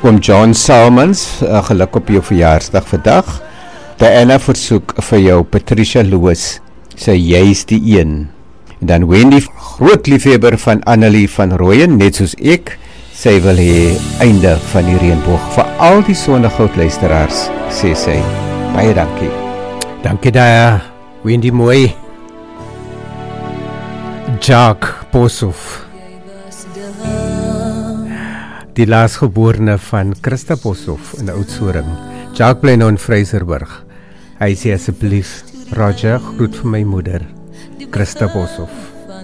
Oom John Salmons, geluk op jou verjaarsdag vandag. Diana versoek vir jou Patricia Loos, sy Jy's die een. En dan Wendy, groot liefhebber van Annelie van Rooyen, net soos ek, sy wil hê einde van die reënboog vir al die Sonnegoud luisteraars, sê sy. Baie dankie. Dankie daar, Wendy mooi. Jacques Boshoff, die laasgeborene van Christa Boshoff in Oudtshoorn. Jacques bly nou in Vryserburg. Hy sê asseblief, Roger, groet vir my moeder, Christa Boshoff.